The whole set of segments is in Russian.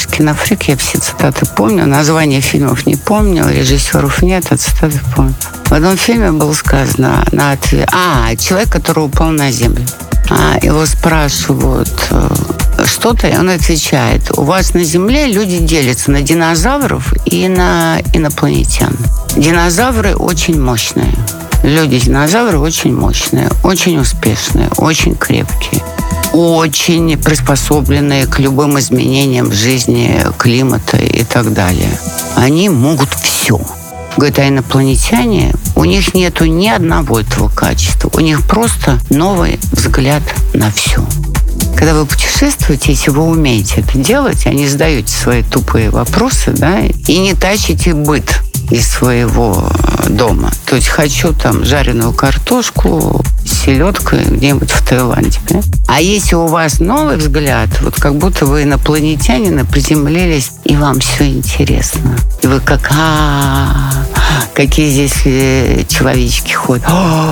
же кинофрик, я все цитаты помню. Названия фильмов не помню, режиссеров нет, а цитаты помню. В одном фильме было сказано на ответ... человек, который упал на землю. Его спрашивают что-то, и он отвечает: у вас на Земле люди делятся на динозавров и на инопланетян. Динозавры очень мощные. Люди-динозавры очень мощные, очень успешные, очень крепкие, очень приспособленные к любым изменениям жизни, климата и так далее. Они могут все. Говорят, а инопланетяне, у них нету ни одного этого качества. У них просто новый взгляд на все. Когда вы путешествуете, если вы умеете это делать, а не задаете свои тупые вопросы, да, и не тащите быт из своего дома. То есть хочу там жареную картошку с селедкой где-нибудь в Таиланде. Да? А если у вас новый взгляд, вот как будто вы инопланетянины приземлились, и вам все интересно. И вы как, какие здесь человечки ходят.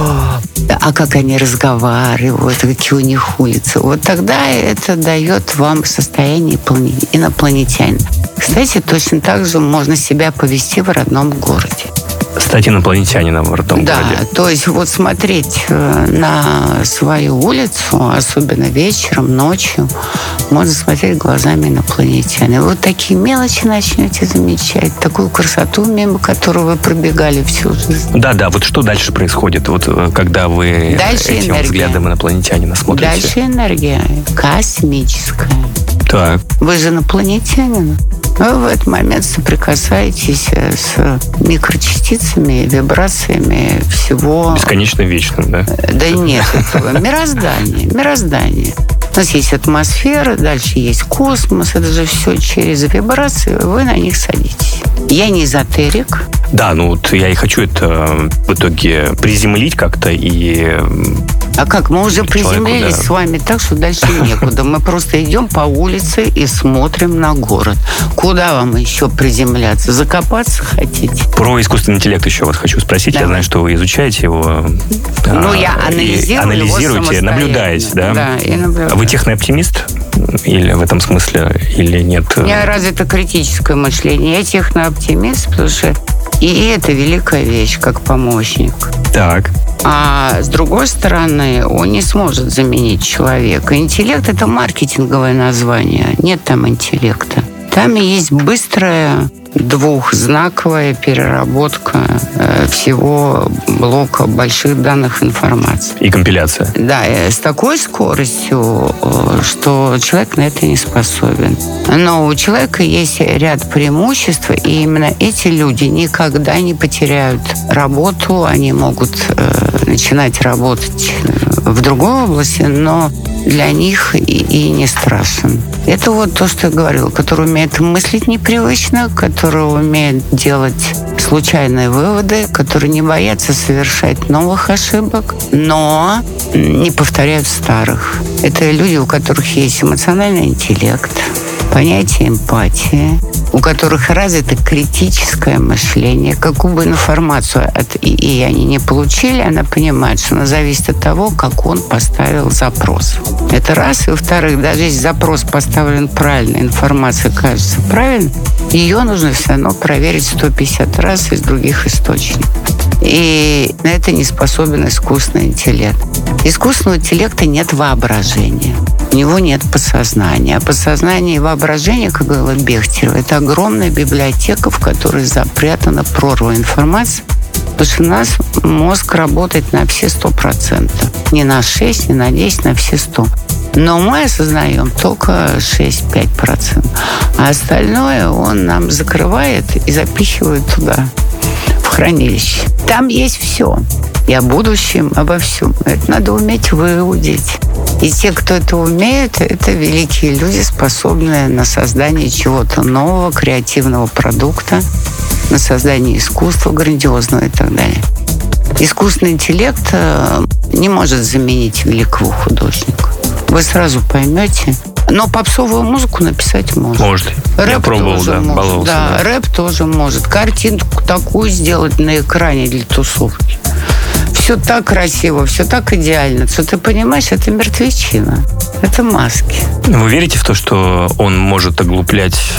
А как они разговаривают, какие у них улицы. Вот тогда это дает вам состояние инопланетянина. Кстати, точно так же можно себя повести в родном городе. Стать инопланетянином в родном городе. Да, то есть вот смотреть на свою улицу, особенно вечером, ночью, можно смотреть глазами инопланетян. И вот такие мелочи начнете замечать, такую красоту, мимо которой вы пробегали всю жизнь. Да, вот что дальше происходит, вот когда вы дальше этим энергия. Взглядом инопланетянина смотрите? Дальше энергия космическая. Так. Вы же инопланетянин. Вы в этот момент соприкасаетесь с микрочастицами, вибрациями всего... Бесконечно вечным, да? Да нет этого. Мироздание. У нас есть атмосфера, дальше есть космос. Это же все через вибрации. Вы на них садитесь. Я не эзотерик. Да, вот я и хочу это в итоге приземлить как-то и... А как? Мы уже приземлились с вами так, что дальше некуда. Мы просто идем по улице и смотрим на город. Куда вам еще приземляться? Закопаться хотите? Про искусственный интеллект еще вас хочу спросить. Да. Я знаю, что вы изучаете его. Я анализируете, его наблюдаете, да? Да, я наблюдаю. Вы технооптимист? Или в этом смысле, или нет? У меня развито критическое мышление. Я технооптимист, потому что и это великая вещь, как помощник. Так. А с другой стороны, он не сможет заменить человека. Интеллект – это маркетинговое название. Нет там интеллекта. Там есть быстрая двухзнаковая переработка всего блока больших данных информации. И компиляция. Да, с такой скоростью, что человек на это не способен. Но у человека есть ряд преимуществ, и именно эти люди никогда не потеряют работу, они могут начинать работать в другой области, но для них и не страшен. Это вот то, что я говорила, который умеет мыслить непривычно, который умеет делать случайные выводы, которые не боятся совершать новых ошибок, но не повторяют старых. Это люди, у которых есть эмоциональный интеллект, понятие эмпатии, у которых развито критическое мышление. Какую бы информацию и они не получили, она понимает, что она зависит от того, как он поставил запрос. Это раз. И во-вторых, даже если запрос поставлен правильно, информация кажется правильной, ее нужно все равно проверить 150 раз из других источников. И на это не способен искусственный интеллект. Искусственного интеллекта нет воображения. У него нет подсознания. А подсознание и воображение, как говорила Бехтерева, это огромная библиотека, в которой запрятана прорва информации. Потому что у нас мозг работает на все 100%. Не на 6, не на 10, на все 100. Но мы осознаем только 6-5%. А остальное он нам закрывает и запихивает туда, в хранилище. Там есть все. И о будущем, обо всем. Это надо уметь выудить. И те, кто это умеет, это великие люди, способные на создание чего-то нового, креативного продукта, на создание искусства грандиозного и так далее. Искусственный интеллект не может заменить великого художника. Вы сразу поймете. Но попсовую музыку написать может. Может. Рэп я пробовал, да, может. баловался. Да, рэп тоже может. Картинку такую сделать на экране для тусовки. Все так красиво, все так идеально, что ты понимаешь, это мертвечина. Это маски. Вы верите в то, что он может оглуплять